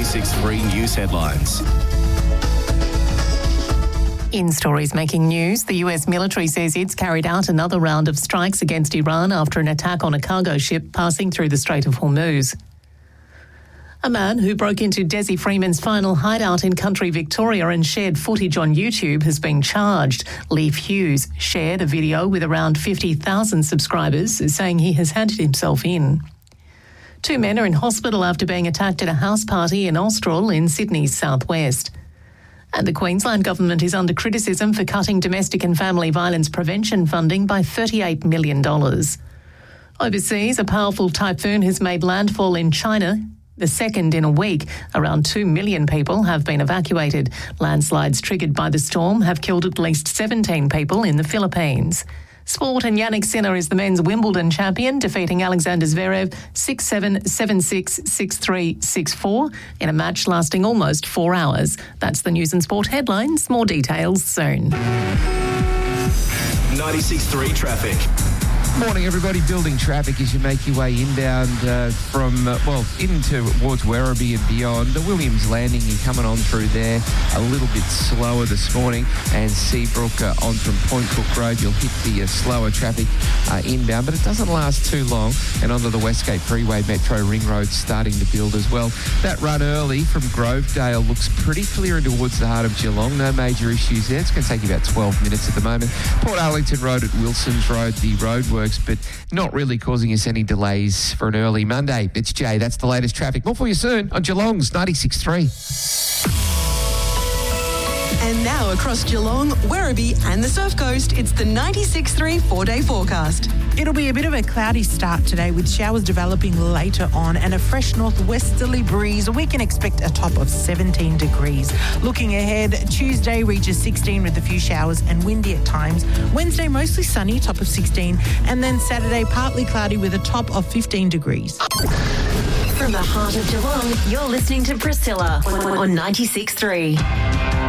96.3 News headlines. In stories making news, the US military says it's carried out another round of strikes against Iran after an attack on a cargo ship passing through the Strait of Hormuz. A man who broke into Desi Freeman's final hideout in country Victoria and shared footage on YouTube has been charged. Leif Hughes shared a video with around 50,000 subscribers saying he has handed himself in. 2 men are in hospital after being attacked at a house party in Austral in Sydney's southwest. And the Queensland Government is under criticism for cutting domestic and family violence prevention funding by $38 million. Overseas, a powerful typhoon has made landfall in China, the second in a week. Around 2 million people have been evacuated. Landslides triggered by the storm have killed at least 17 people in the Philippines. Sport, and Yannick Sinner is the men's Wimbledon champion, defeating Alexander Zverev 6-7, 7-6, 6-3, 6-4 in a match lasting almost 4 hours. That's the news and sport headlines. More details soon. 96.3 traffic. Morning, everybody. Building traffic as you make your way inbound in towards Werribee and beyond. The Williams Landing, you're coming on through there a little bit slower this morning, and Seabrook on from Point Cook Road, you'll hit the slower traffic inbound, but it doesn't last too long. And onto the Westgate Freeway, Metro Ring Road starting to build as well. That run early from Grovedale looks pretty clear in towards the heart of Geelong. No major issues there. It's going to take you about 12 minutes at the moment. Port Arlington Road at Wilson's Road, the roadworks, but not really causing us any delays for an early Monday. It's Jay. That's the latest traffic. More for you soon on Geelong's 96.3. And now across Geelong, Werribee and the Surf Coast, it's the 96.3 4-day forecast. It'll be a bit of a cloudy start today with showers developing later on and a fresh northwesterly breeze. We can expect a top of 17 degrees. Looking ahead, Tuesday reaches 16 with a few showers and windy at times. Wednesday mostly sunny, top of 16. And then Saturday partly cloudy with a top of 15 degrees. From the heart of Geelong, you're listening to Priscilla on 96.3.